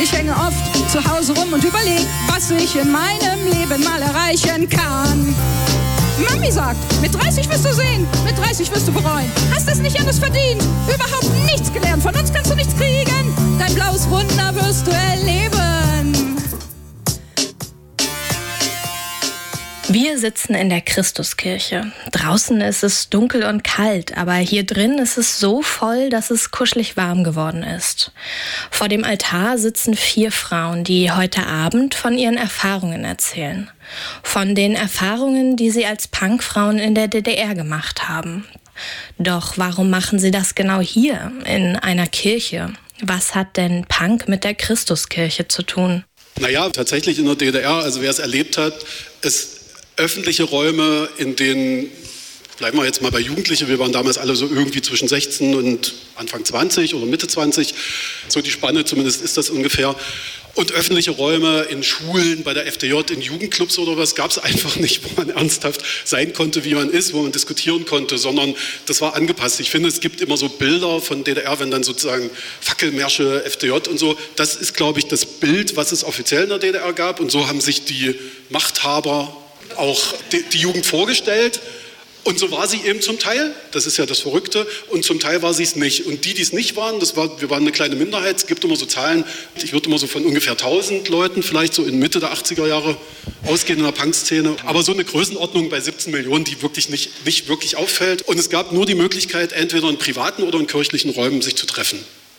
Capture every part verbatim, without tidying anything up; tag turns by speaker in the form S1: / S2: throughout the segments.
S1: Ich hänge oft zu Hause rum und überleg, was ich in meinem Leben mal erreichen kann. Mami sagt, mit dreißig wirst du sehen, mit dreißig wirst du bereuen. Hast es nicht anders verdient, überhaupt nichts gelernt, von uns kannst du nichts kriegen. Dein blaues Wunder wirst du erleben.
S2: Wir sitzen in der Christuskirche. Draußen ist es dunkel und kalt, aber hier drin ist es so voll, dass es kuschelig warm geworden ist. Vor dem Altar sitzen vier Frauen, die heute Abend von ihren Erfahrungen erzählen. Von den Erfahrungen, die sie als Punkfrauen in der D D R gemacht haben. Doch warum machen sie das genau hier, in einer Kirche? Was hat denn Punk mit der Christuskirche zu tun?
S3: Naja, tatsächlich in der D D R, also wer es erlebt hat, ist öffentliche Räume, in denen, bleiben wir jetzt mal bei Jugendlichen, wir waren damals alle so irgendwie zwischen sechzehn und Anfang zwanzig oder Mitte zwanzig, so die Spanne zumindest ist das ungefähr. Und öffentliche Räume in Schulen, bei der F D J, in Jugendclubs oder was, gab es einfach nicht, wo man ernsthaft sein konnte, wie man ist, wo man diskutieren konnte, sondern das war angepasst. Ich finde, es gibt immer so Bilder von D D R, wenn dann sozusagen Fackelmärsche, F D J und so. Das ist, glaube ich, das Bild, was es offiziell in der D D R gab. Und so haben sich die Machthaber auch die, die Jugend vorgestellt. Und so war sie eben zum Teil, das ist ja das Verrückte, und zum Teil war sie es nicht. Und die, die es nicht waren, das war, wir waren eine kleine Minderheit, es gibt immer so Zahlen, ich würde immer so von ungefähr tausend Leuten, vielleicht so in Mitte der achtziger Jahre ausgehen in der Punkszene. Aber so eine Größenordnung bei siebzehn Millionen, die wirklich nicht, nicht wirklich auffällt. Und es gab nur die Möglichkeit, entweder in privaten oder in kirchlichen Räumen sich zu treffen.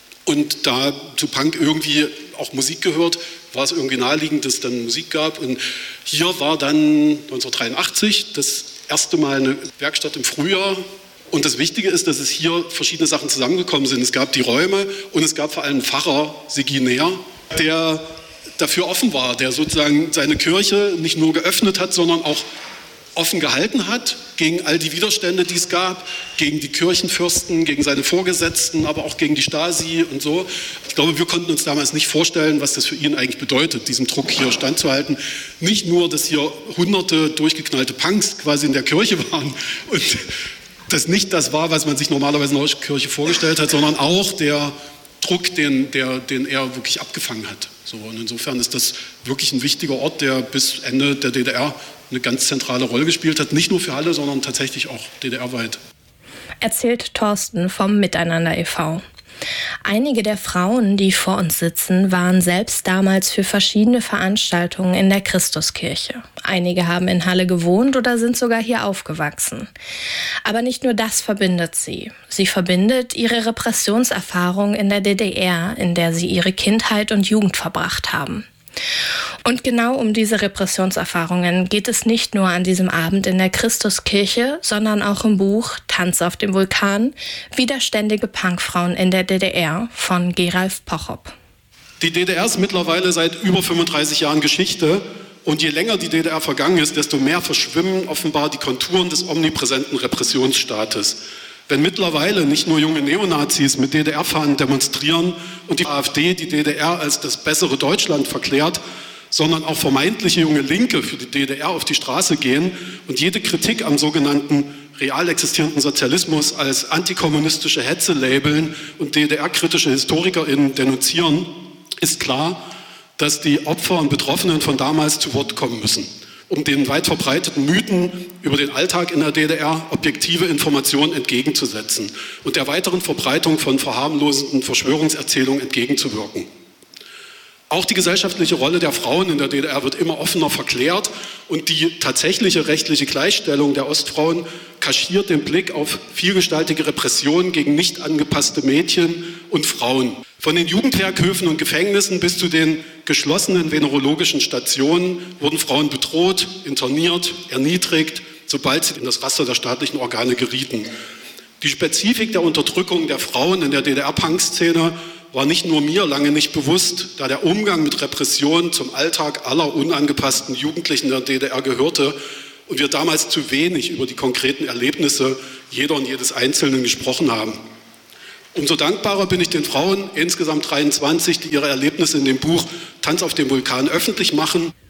S3: Und da zu Punk irgendwie auch Musik gehört, war es irgendwie naheliegend, dass es dann Musik gab. Und hier war dann neunzehnhundertdreiundachtzig das erste Mal eine Werkstatt im Frühjahr. Und das Wichtige ist, dass es hier verschiedene Sachen zusammengekommen sind. Es gab die Räume und es gab vor allem einen Pfarrer, Sigi Neher, der dafür offen war, der sozusagen seine Kirche nicht nur geöffnet hat, sondern auch offen gehalten hat gegen all die Widerstände, die es gab, gegen die Kirchenfürsten, gegen seine Vorgesetzten, aber auch gegen die Stasi und so. Ich glaube, wir konnten uns damals nicht vorstellen, was das für ihn eigentlich bedeutet, diesem Druck hier standzuhalten. Nicht nur, dass hier hunderte durchgeknallte Punks quasi in der Kirche waren und das nicht das war, was man sich normalerweise in der Kirche vorgestellt hat, sondern auch der Druck, den, der, den er wirklich abgefangen hat. So, und insofern ist das wirklich ein wichtiger Ort, der bis Ende der D D R eine ganz zentrale Rolle gespielt hat. Nicht nur für Halle, sondern tatsächlich auch D D R-weit.
S2: Erzählt Thorsten vom Miteinander e V Einige der Frauen, die vor uns sitzen, waren selbst damals für verschiedene Veranstaltungen in der Christuskirche. Einige haben in Halle gewohnt oder sind sogar hier aufgewachsen. Aber nicht nur das verbindet sie. Sie verbindet ihre Repressionserfahrung in der D D R, in der sie ihre Kindheit und Jugend verbracht haben. Und genau um diese Repressionserfahrungen geht es nicht nur an diesem Abend in der Christuskirche, sondern auch im Buch Tanz auf dem Vulkan, widerständige Punkfrauen in der D D R von Geralf Pochop.
S3: Die D D R ist mittlerweile seit über fünfunddreißig Jahren Geschichte und je länger die D D R vergangen ist, desto mehr verschwimmen offenbar die Konturen des omnipräsenten Repressionsstaates. Wenn mittlerweile nicht nur junge Neonazis mit D D R-Fahnen demonstrieren und die AfD die D D R als das bessere Deutschland verklärt, sondern auch vermeintliche junge Linke für die D D R auf die Straße gehen und jede Kritik am sogenannten real existierenden Sozialismus als antikommunistische Hetze labeln und D D R-kritische HistorikerInnen denunzieren, ist klar, dass die Opfer und Betroffenen von damals zu Wort kommen müssen, um den weit verbreiteten Mythen über den Alltag in der D D R objektive Informationen entgegenzusetzen und der weiteren Verbreitung von verharmlosenden Verschwörungserzählungen entgegenzuwirken. Auch die gesellschaftliche Rolle der Frauen in der D D R wird immer offener verklärt und die tatsächliche rechtliche Gleichstellung der Ostfrauen kaschiert den Blick auf vielgestaltige Repressionen gegen nicht angepasste Mädchen und Frauen. Von den Jugendwerkhöfen und Gefängnissen bis zu den geschlossenen venerologischen Stationen wurden Frauen bedroht, interniert, erniedrigt, sobald sie in das Raster der staatlichen Organe gerieten. Die Spezifik der Unterdrückung der Frauen in der D D R-Punk-Szene war nicht nur mir lange nicht bewusst, da der Umgang mit Repression zum Alltag aller unangepassten Jugendlichen der D D R gehörte und wir damals zu wenig über die konkreten Erlebnisse jeder und jedes Einzelnen gesprochen haben. Umso dankbarer bin ich den Frauen, insgesamt dreiundzwanzig, die ihre Erlebnisse in dem Buch Tanz auf dem Vulkan öffentlich machen.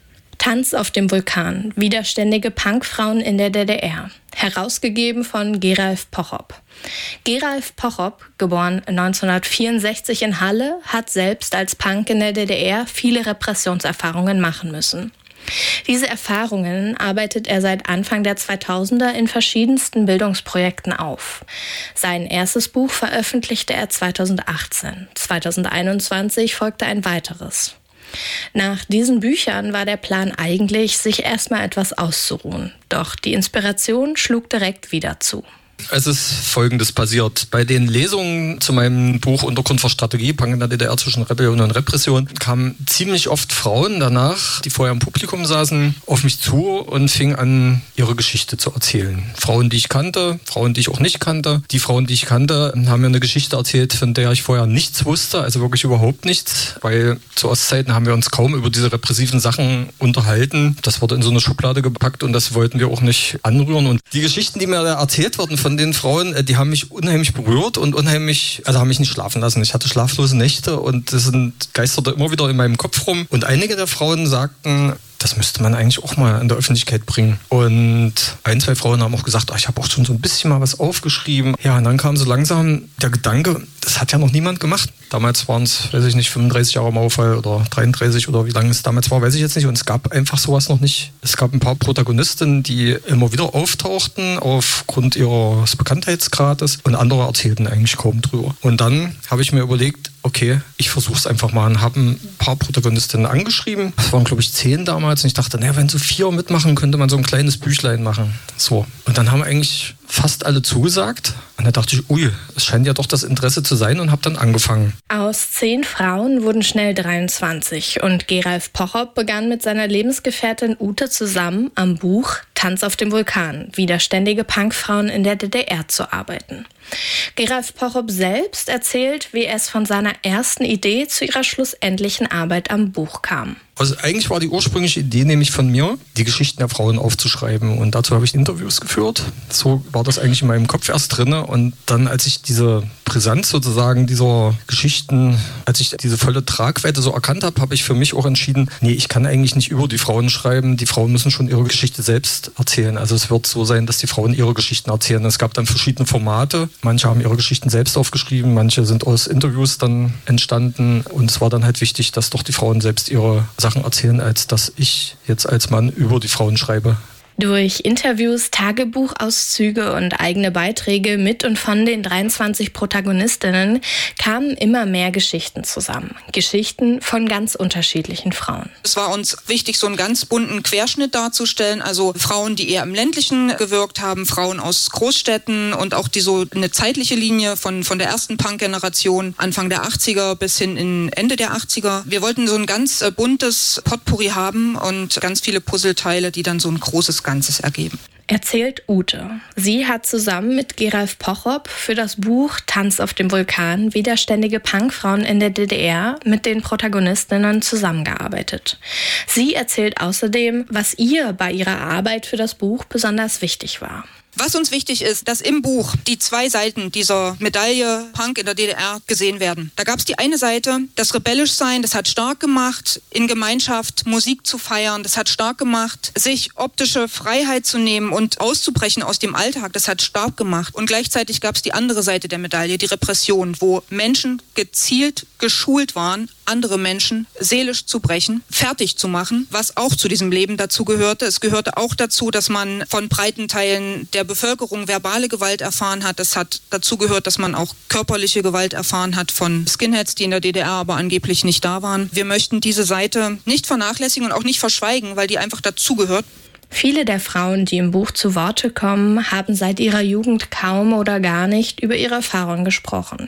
S2: Tanz auf dem Vulkan. Widerständige Punkfrauen in der D D R. Herausgegeben von Geralf Pochop. Geralf Pochop, geboren neunzehnhundertvierundsechzig in Halle, hat selbst als Punk in der D D R viele Repressionserfahrungen machen müssen. Diese Erfahrungen arbeitet er seit Anfang der zweitausender in verschiedensten Bildungsprojekten auf. Sein erstes Buch veröffentlichte er zweitausendachtzehn. zweitausendeinundzwanzig folgte ein weiteres. Nach diesen Büchern war der Plan eigentlich, sich erstmal etwas auszuruhen. Doch die Inspiration schlug direkt wieder zu.
S4: Es ist Folgendes passiert. Bei den Lesungen zu meinem Buch Untergrund für Strategie, Punk in der D D R zwischen Rebellion und Repression, kamen ziemlich oft Frauen danach, die vorher im Publikum saßen, auf mich zu und fingen an, ihre Geschichte zu erzählen. Frauen, die ich kannte, Frauen, die ich auch nicht kannte. Die Frauen, die ich kannte, haben mir eine Geschichte erzählt, von der ich vorher nichts wusste, also wirklich überhaupt nichts, weil zu Ostzeiten haben wir uns kaum über diese repressiven Sachen unterhalten. Das wurde in so eine Schublade gepackt und das wollten wir auch nicht anrühren. Und die Geschichten, die mir da erzählt wurden von den Frauen, die haben mich unheimlich berührt und unheimlich, also haben mich nicht schlafen lassen. Ich hatte schlaflose Nächte und das sind geisterte immer wieder in meinem Kopf rum. Und einige der Frauen sagten, das müsste man eigentlich auch mal in der Öffentlichkeit bringen. Und ein, zwei Frauen haben auch gesagt, ach, ich habe auch schon so ein bisschen mal was aufgeschrieben. Ja, und dann kam so langsam der Gedanke, das hat ja noch niemand gemacht. Damals waren es, weiß ich nicht, fünfunddreißig Jahre Mauerfall oder dreiunddreißig oder wie lange es damals war, weiß ich jetzt nicht. Und es gab einfach sowas noch nicht. Es gab ein paar Protagonistinnen, die immer wieder auftauchten aufgrund ihres Bekanntheitsgrades und andere erzählten eigentlich kaum drüber. Und dann habe ich mir überlegt, okay, ich versuche es einfach mal und habe ein paar Protagonistinnen angeschrieben. Es waren, glaube ich, zehn damals und ich dachte, naja, wenn so vier mitmachen, könnte man so ein kleines Büchlein machen. So. Und dann haben eigentlich fast alle zugesagt. Und da dachte ich, ui, es scheint ja doch das Interesse zu sein und habe dann angefangen.
S2: Aus zehn Frauen wurden schnell dreiundzwanzig und Geralf Pochop begann mit seiner Lebensgefährtin Ute zusammen am Buch Tanz auf dem Vulkan, widerständige Punkfrauen in der D D R zu arbeiten. Geralf Pochop selbst erzählt, wie es von seiner ersten Idee zu ihrer schlussendlichen Arbeit am Buch kam.
S4: Also eigentlich war die ursprüngliche Idee nämlich von mir, die Geschichten der Frauen aufzuschreiben. Und dazu habe ich Interviews geführt. So war das eigentlich in meinem Kopf erst drin. Und dann, als ich diese Brisanz sozusagen dieser Geschichten, als ich diese volle Tragweite so erkannt habe, habe ich für mich auch entschieden, nee, ich kann eigentlich nicht über die Frauen schreiben. Die Frauen müssen schon ihre Geschichte selbst erzählen. Also es wird so sein, dass die Frauen ihre Geschichten erzählen. Es gab dann verschiedene Formate. Manche haben ihre Geschichten selbst aufgeschrieben, manche sind aus Interviews dann entstanden. Und es war dann halt wichtig, dass doch die Frauen selbst ihre Sachen erzählen, als dass ich jetzt als Mann über die Frauen schreibe.
S2: Durch Interviews, Tagebuchauszüge und eigene Beiträge mit und von den dreiundzwanzig Protagonistinnen kamen immer mehr Geschichten zusammen. Geschichten von ganz unterschiedlichen Frauen.
S5: Es war uns wichtig, so einen ganz bunten Querschnitt darzustellen. Also Frauen, die eher im Ländlichen gewirkt haben, Frauen aus Großstädten und auch die so eine zeitliche Linie von, von der ersten Punk-Generation, Anfang der achtziger bis hin in Ende der achtziger. Wir wollten so ein ganz buntes Potpourri haben und ganz viele Puzzleteile, die dann so ein großes Ganzes ergeben.
S2: Erzählt Ute. Sie hat zusammen mit Geralf Pochop für das Buch Tanz auf dem Vulkan, widerständige Punkfrauen in der D D R mit den Protagonistinnen zusammengearbeitet. Sie erzählt außerdem, was ihr bei ihrer Arbeit für das Buch besonders wichtig war.
S5: Was uns wichtig ist, dass im Buch die zwei Seiten dieser Medaille Punk in der D D R gesehen werden. Da gab es die eine Seite, das Rebellischsein, das hat stark gemacht, in Gemeinschaft Musik zu feiern, das hat stark gemacht, sich optische Freiheit zu nehmen und auszubrechen aus dem Alltag, das hat stark gemacht. Und gleichzeitig gab es die andere Seite der Medaille, die Repression, wo Menschen gezielt geschult waren, andere Menschen seelisch zu brechen, fertig zu machen, was auch zu diesem Leben dazu gehörte. Es gehörte auch dazu, dass man von breiten Teilen der Bevölkerung verbale Gewalt erfahren hat. Es hat dazu gehört, dass man auch körperliche Gewalt erfahren hat von Skinheads, die in der D D R aber angeblich nicht da waren. Wir möchten diese Seite nicht vernachlässigen und auch nicht verschweigen, weil die einfach dazugehört.
S2: Viele der Frauen, die im Buch zu Worte kommen, haben seit ihrer Jugend kaum oder gar nicht über ihre Erfahrungen gesprochen.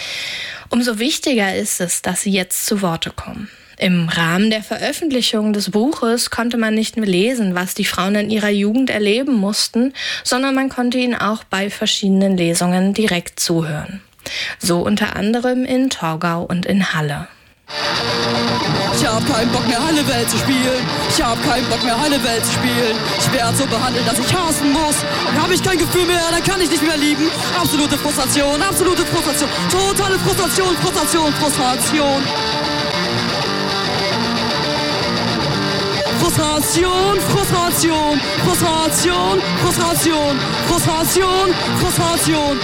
S2: Umso wichtiger ist es, dass sie jetzt zu Worte kommen. Im Rahmen der Veröffentlichung des Buches konnte man nicht nur lesen, was die Frauen in ihrer Jugend erleben mussten, sondern man konnte ihnen auch bei verschiedenen Lesungen direkt zuhören. So unter anderem in Torgau und in Halle.
S6: Ich hab keinen Bock mehr Halle-Welt zu spielen. Ich hab keinen Bock mehr Halle-Welt zu spielen. Ich werde so behandelt, dass ich hassen muss. Dann hab ich kein Gefühl mehr, dann kann ich nicht mehr lieben. Absolute Frustration, absolute Frustration. Totale Frustration, Frustration, Frustration. Frustration, Frustration, Frustration, Frustration, Frustration, Frustration,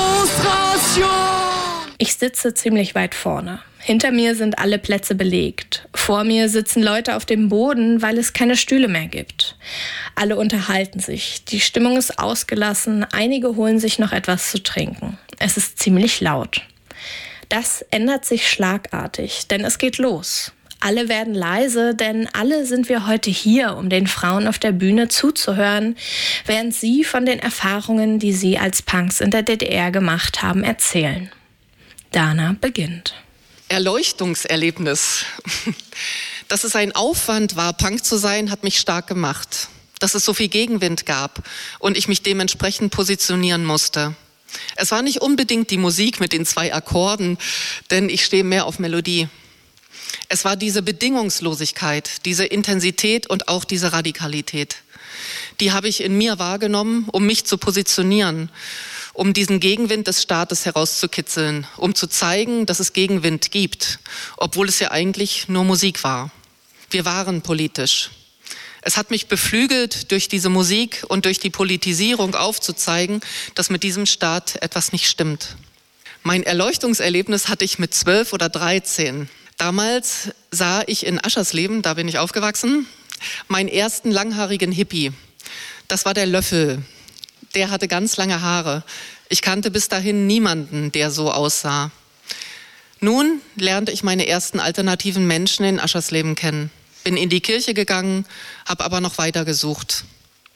S6: Frustration.
S2: Ich sitze ziemlich weit vorne. Hinter mir sind alle Plätze belegt. Vor mir sitzen Leute auf dem Boden, weil es keine Stühle mehr gibt. Alle unterhalten sich. Die Stimmung ist ausgelassen. Einige holen sich noch etwas zu trinken. Es ist ziemlich laut. Das ändert sich schlagartig, denn es geht los. Alle werden leise, denn alle sind wir heute hier, um den Frauen auf der Bühne zuzuhören, während sie von den Erfahrungen, die sie als Punks in der D D R gemacht haben, erzählen. Dana beginnt.
S7: Erleuchtungserlebnis. Dass es ein Aufwand war, Punk zu sein, hat mich stark gemacht. Dass es so viel Gegenwind gab und ich mich dementsprechend positionieren musste. Es war nicht unbedingt die Musik mit den zwei Akkorden, denn ich stehe mehr auf Melodie. Es war diese Bedingungslosigkeit, diese Intensität und auch diese Radikalität. Die habe ich in mir wahrgenommen, um mich zu positionieren, um diesen Gegenwind des Staates herauszukitzeln, um zu zeigen, dass es Gegenwind gibt, obwohl es ja eigentlich nur Musik war. Wir waren politisch. Es hat mich beflügelt, durch diese Musik und durch die Politisierung aufzuzeigen, dass mit diesem Staat etwas nicht stimmt. Mein Erleuchtungserlebnis hatte ich mit zwölf oder dreizehn. Damals sah ich in Aschersleben, da bin ich aufgewachsen, meinen ersten langhaarigen Hippie. Das war der Löffel. Der hatte ganz lange Haare. Ich kannte bis dahin niemanden, der so aussah. Nun lernte ich meine ersten alternativen Menschen in Aschersleben kennen. Bin in die Kirche gegangen, habe aber noch weiter gesucht.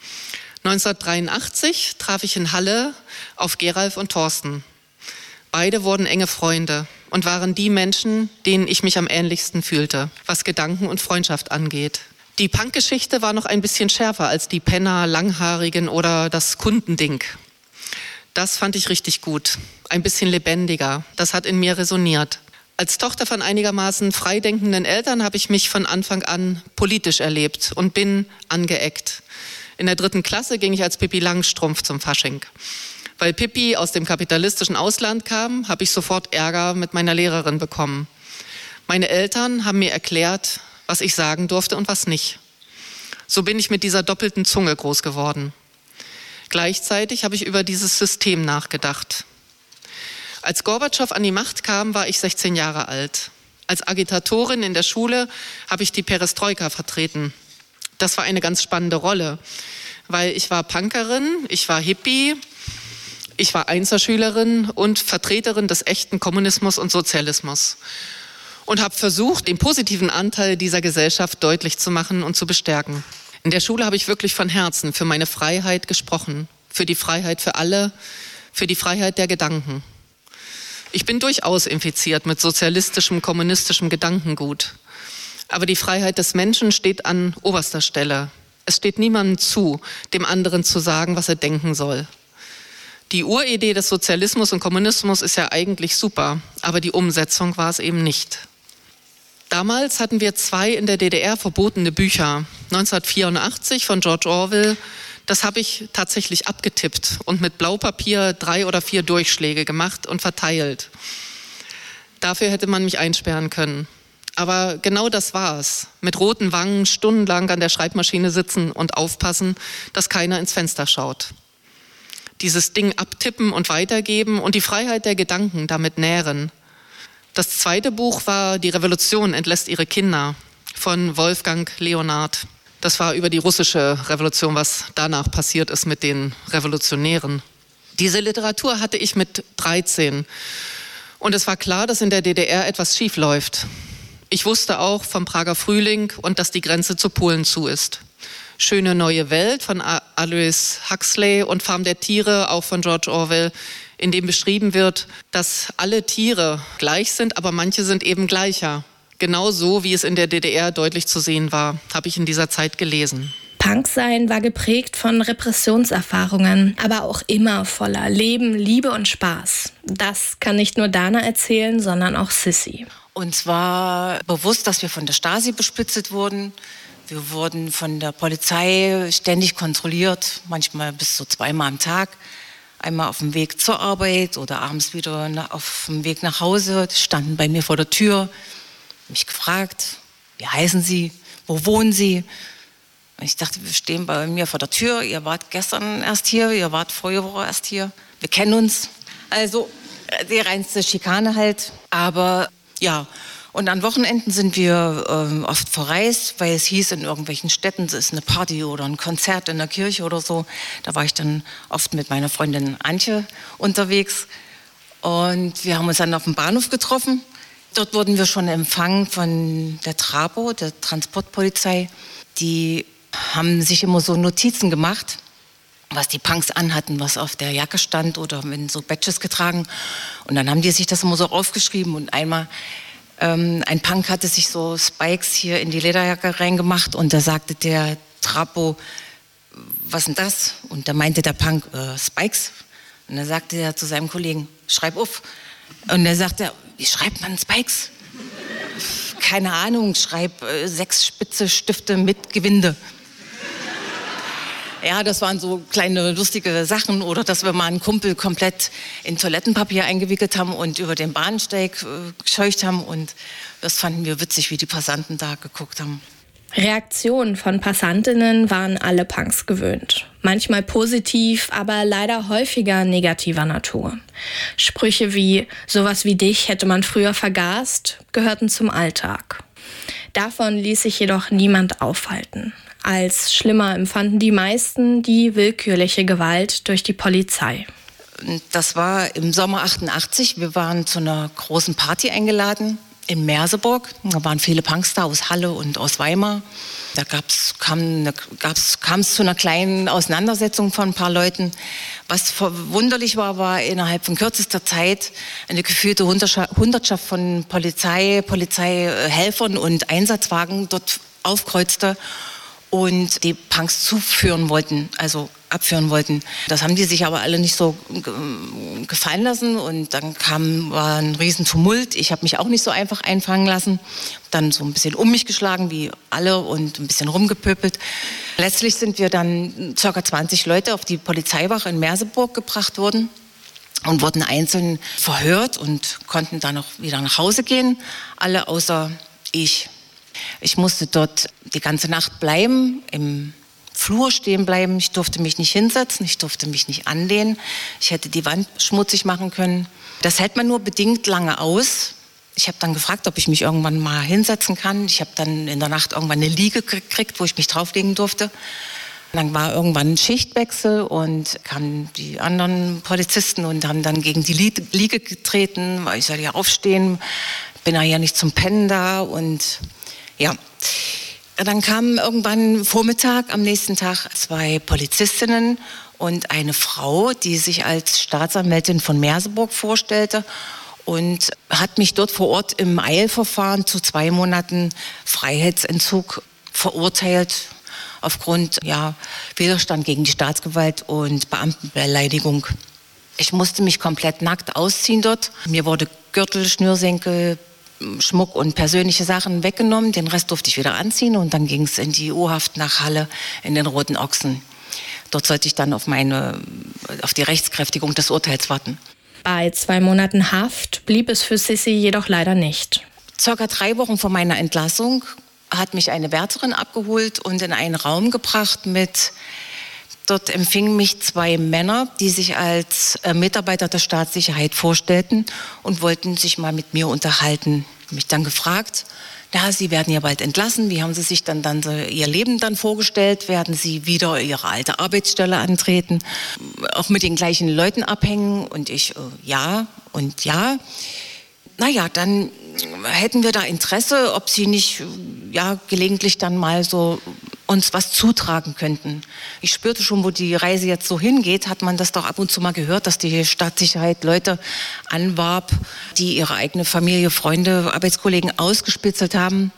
S7: neunzehnhundertdreiundachtzig traf ich in Halle auf Geralf und Thorsten. Beide wurden enge Freunde und waren die Menschen, denen ich mich am ähnlichsten fühlte, was Gedanken und Freundschaft angeht. Die Punkgeschichte war noch ein bisschen schärfer als die Penner, Langhaarigen oder das Kundending. Das fand ich richtig gut, ein bisschen lebendiger. Das hat in mir resoniert. Als Tochter von einigermaßen freidenkenden Eltern habe ich mich von Anfang an politisch erlebt und bin angeeckt. In der dritten Klasse ging ich als Pippi Langstrumpf zum Fasching. Weil Pippi aus dem kapitalistischen Ausland kam, habe ich sofort Ärger mit meiner Lehrerin bekommen. Meine Eltern haben mir erklärt, was ich sagen durfte und was nicht. So bin ich mit dieser doppelten Zunge groß geworden. Gleichzeitig habe ich über dieses System nachgedacht. Als Gorbatschow an die Macht kam, war ich sechzehn Jahre alt. Als Agitatorin in der Schule habe ich die Perestroika vertreten. Das war eine ganz spannende Rolle, weil ich war Punkerin, ich war Hippie, ich war Einzelschülerin und Vertreterin des echten Kommunismus und Sozialismus. Und habe versucht, den positiven Anteil dieser Gesellschaft deutlich zu machen und zu bestärken. In der Schule habe ich wirklich von Herzen für meine Freiheit gesprochen, für die Freiheit für alle, für die Freiheit der Gedanken. Ich bin durchaus infiziert mit sozialistischem, kommunistischem Gedankengut. Aber die Freiheit des Menschen steht an oberster Stelle. Es steht niemandem zu, dem anderen zu sagen, was er denken soll. Die Uridee des Sozialismus und Kommunismus ist ja eigentlich super, aber die Umsetzung war es eben nicht. Damals hatten wir zwei in der D D R verbotene Bücher. neunzehnhundertvierundachtzig von George Orwell, das habe ich tatsächlich abgetippt und mit Blaupapier drei oder vier Durchschläge gemacht und verteilt. Dafür hätte man mich einsperren können. Aber genau das war es. Mit roten Wangen stundenlang an der Schreibmaschine sitzen und aufpassen, dass keiner ins Fenster schaut. Dieses Ding abtippen und weitergeben und die Freiheit der Gedanken damit nähren. Das zweite Buch war Die Revolution entlässt ihre Kinder von Wolfgang Leonhard. Das war über die russische Revolution, was danach passiert ist mit den Revolutionären. Diese Literatur hatte ich mit dreizehn. Und es war klar, dass in der D D R etwas schief läuft. Ich wusste auch vom Prager Frühling und dass die Grenze zu Polen zu ist. Schöne neue Welt von Aldous Huxley und Farm der Tiere, auch von George Orwell, in dem beschrieben wird, dass alle Tiere gleich sind, aber manche sind eben gleicher. Genau so, wie es in der D D R deutlich zu sehen war, habe ich in dieser Zeit gelesen.
S2: Punksein war geprägt von Repressionserfahrungen, aber auch immer voller Leben, Liebe und Spaß. Das kann nicht nur Dana erzählen, sondern auch Sissi.
S8: Uns war bewusst, dass wir von der Stasi bespitzelt wurden. Wir wurden von der Polizei ständig kontrolliert, manchmal bis zu zweimal am Tag. Einmal auf dem Weg zur Arbeit oder abends wieder auf dem Weg nach Hause. Die standen bei mir vor der Tür, mich gefragt, wie heißen Sie, wo wohnen Sie? Ich dachte, wir stehen bei mir vor der Tür. Ihr wart gestern erst hier, ihr wart vorige Woche erst hier. Wir kennen uns. Also die reinste Schikane halt. Aber ja, und an Wochenenden sind wir äh, oft verreist, weil es hieß in irgendwelchen Städten, es ist eine Party oder ein Konzert in der Kirche oder so. Da war ich dann oft mit meiner Freundin Antje unterwegs. Und wir haben uns dann auf dem Bahnhof getroffen. Dort wurden wir schon empfangen von der Trapo, der Transportpolizei. Die haben sich immer so Notizen gemacht, was die Punks anhatten, was auf der Jacke stand oder wenn so Badges getragen. Und dann haben die sich das immer so aufgeschrieben. Und einmal, ähm, ein Punk hatte sich so Spikes hier in die Lederjacke reingemacht und da sagte der Trapo, was denn das? Und da meinte der Punk, äh, Spikes. Und da sagte er zu seinem Kollegen, schreib auf. Und er sagte, wie schreibt man Spikes? Keine Ahnung, schreib äh, sechs spitze Stifte mit Gewinde. Ja, das waren so kleine lustige Sachen. Oder dass wir mal einen Kumpel komplett in Toilettenpapier eingewickelt haben und über den Bahnsteig äh, gescheucht haben. Und das fanden wir witzig, wie die Passanten da geguckt haben.
S2: Reaktionen von Passantinnen waren alle Punks gewöhnt. Manchmal positiv, aber leider häufiger negativer Natur. Sprüche wie "sowas wie dich hätte man früher vergast" gehörten zum Alltag. Davon ließ sich jedoch niemand aufhalten. Als schlimmer empfanden die meisten die willkürliche Gewalt durch die Polizei.
S8: Das war im Sommer achtundachtzig. Wir waren zu einer großen Party eingeladen in Merseburg. Da waren viele Punks da aus Halle und aus Weimar. Da gab's, kam eine, gab's, kam es zu einer kleinen Auseinandersetzung von ein paar Leuten. Was verwunderlich war, war innerhalb von kürzester Zeit eine gefühlte Hundertschaft von Polizei, Polizeihelfern und Einsatzwagen dort aufkreuzte und die Punks zuführen wollten, also abführen wollten. Das haben die sich aber alle nicht so gefallen lassen und dann kam, war ein riesen Tumult. Ich habe mich auch nicht so einfach einfangen lassen. Dann so ein bisschen um mich geschlagen wie alle und ein bisschen rumgepöbelt. Letztlich sind wir dann ca. zwanzig Leute auf die Polizeiwache in Merseburg gebracht worden und wurden einzeln verhört und konnten dann auch wieder nach Hause gehen. Alle außer ich. Ich musste dort die ganze Nacht bleiben, im Flur stehen bleiben. Ich durfte mich nicht hinsetzen, ich durfte mich nicht anlehnen. Ich hätte die Wand schmutzig machen können. Das hält man nur bedingt lange aus. Ich habe dann gefragt, ob ich mich irgendwann mal hinsetzen kann. Ich habe dann in der Nacht irgendwann eine Liege gekriegt, wo ich mich drauflegen durfte. Dann war irgendwann ein Schichtwechsel und kamen die anderen Polizisten und haben dann gegen die Liege getreten, weil ich soll ja aufstehen, bin ja nicht zum Pennen da und ja. Dann kamen irgendwann Vormittag am nächsten Tag zwei Polizistinnen und eine Frau, die sich als Staatsanwältin von Merseburg vorstellte und hat mich dort vor Ort im Eilverfahren zu zwei Monaten Freiheitsentzug verurteilt aufgrund ja, Widerstand gegen die Staatsgewalt und Beamtenbeleidigung. Ich musste mich komplett nackt ausziehen dort. Mir wurde Gürtel, Schnürsenkel, Schmuck und persönliche Sachen weggenommen. Den Rest durfte ich wieder anziehen und dann ging es in die U-Haft nach Halle in den Roten Ochsen. Dort sollte ich dann auf, meine, auf die Rechtskräftigung des Urteils warten.
S2: Bei zwei Monaten Haft blieb es für Sissi jedoch leider nicht.
S8: Circa drei Wochen vor meiner Entlassung hat mich eine Wärterin abgeholt und in einen Raum gebracht mit... Dort empfingen mich zwei Männer, die sich als Mitarbeiter der Staatssicherheit vorstellten und wollten sich mal mit mir unterhalten. Mich dann gefragt, ja, Sie werden ja bald entlassen, wie haben Sie sich dann, dann so Ihr Leben dann vorgestellt? Werden Sie wieder Ihre alte Arbeitsstelle antreten, auch mit den gleichen Leuten abhängen? Und ich, äh, ja und ja. Naja, dann hätten wir da Interesse, ob Sie nicht ja, gelegentlich dann mal so uns was zutragen könnten. Ich spürte schon, wo die Reise jetzt so hingeht, hat man das doch ab und zu mal gehört, dass die Staatssicherheit Leute anwarb, die ihre eigene Familie, Freunde, Arbeitskollegen ausgespitzelt haben.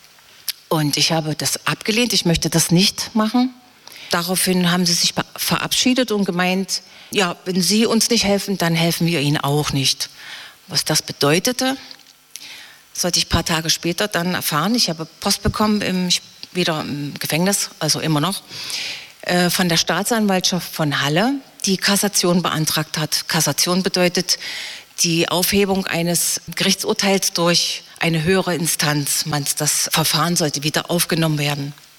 S8: Und ich habe das abgelehnt, ich möchte das nicht machen. Daraufhin haben sie sich verabschiedet und gemeint, ja, wenn Sie uns nicht helfen, dann helfen wir Ihnen auch nicht. Was das bedeutete, sollte ich ein paar Tage später dann erfahren. Ich habe Post bekommen, im, wieder im Gefängnis, also immer noch, äh, von der Staatsanwaltschaft von Halle, die Kassation beantragt hat. Kassation bedeutet die Aufhebung eines Gerichtsurteils durch eine höhere Instanz. Das Verfahren sollte wieder aufgenommen werden.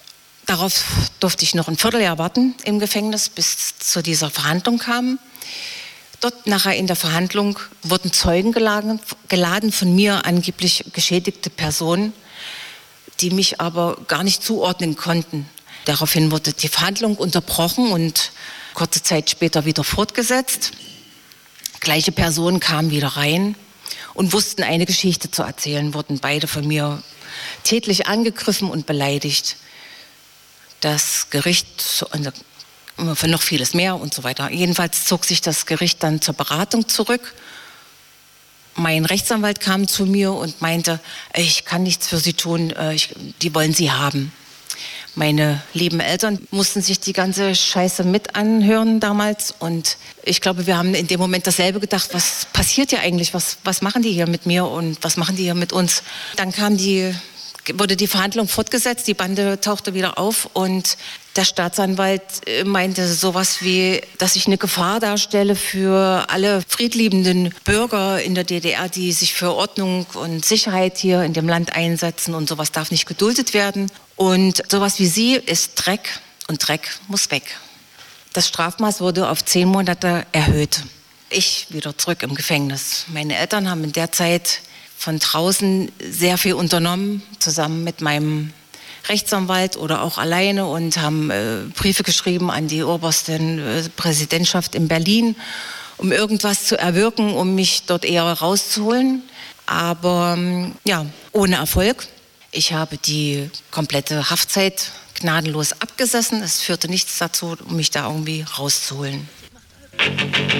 S8: Darauf durfte ich noch ein Vierteljahr warten im Gefängnis, bis zu dieser Verhandlung kam. Dort nachher in der Verhandlung wurden Zeugen geladen, geladen von mir, angeblich geschädigte Personen, die mich aber gar nicht zuordnen konnten. Daraufhin wurde die Verhandlung unterbrochen und kurze Zeit später wieder fortgesetzt. Gleiche Personen kamen wieder rein und wussten eine Geschichte zu erzählen, wurden beide von mir tätlich angegriffen und beleidigt. Das Gericht, für noch vieles mehr und so weiter. Jedenfalls zog sich das Gericht dann zur Beratung zurück. Mein Rechtsanwalt kam zu mir und meinte, ich kann nichts für Sie tun, ich, die wollen Sie haben. Meine lieben Eltern mussten sich die ganze Scheiße mit anhören damals und ich glaube, wir haben in dem Moment dasselbe gedacht, was passiert hier eigentlich, was, was machen die hier mit mir und was machen die hier mit uns. Dann kam die, wurde die Verhandlung fortgesetzt, die Bande tauchte wieder auf und der Staatsanwalt meinte sowas wie, dass ich eine Gefahr darstelle für alle friedliebenden Bürger in der D D R, die sich für Ordnung und Sicherheit hier in dem Land einsetzen und sowas darf nicht geduldet werden. Und sowas wie Sie ist Dreck und Dreck muss weg. Das Strafmaß wurde auf zehn Monate erhöht. Ich wieder zurück im Gefängnis. Meine Eltern haben in der Zeit von draußen sehr viel unternommen, zusammen mit meinem Rechtsanwalt oder auch alleine und haben äh, Briefe geschrieben an die oberste äh, Präsidentschaft in Berlin, um irgendwas zu erwirken, um mich dort eher rauszuholen. Aber ähm, ja, ohne Erfolg. Ich habe die komplette Haftzeit gnadenlos abgesessen. Es führte nichts dazu, um mich da irgendwie rauszuholen.